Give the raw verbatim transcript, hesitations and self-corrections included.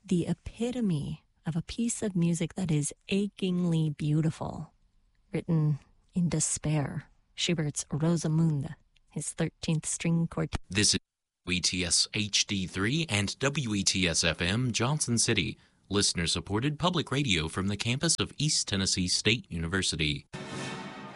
the epitome of a piece of music that is achingly beautiful, written in despair. Schubert's Rosamunde, his thirteenth string quartet. This is W E T S H D three and W E T S F M Johnson City, listener-supported public radio from the campus of East Tennessee State University.